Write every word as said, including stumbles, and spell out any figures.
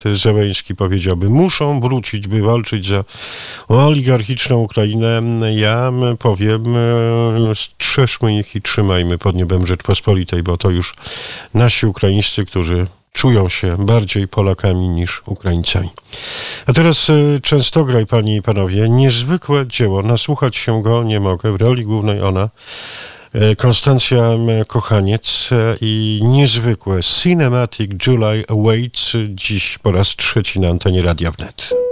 Zełenski powiedziałby, muszą wrócić, by walczyć za oligarchiczną Ukrainę. Ja powiem, strzeżmy ich i trzymajmy pod niebem Rzeczpospolitej, bo to już nasi ukraińscy, którzy czują się bardziej Polakami niż Ukraińcami. A teraz Częstograj, panie i panowie, niezwykłe dzieło, nasłuchać się go nie mogę, w roli głównej ona, Konstancja Kochaniec i niezwykłe Cinematic July Awaits dziś po raz trzeci na antenie Radia Wnet.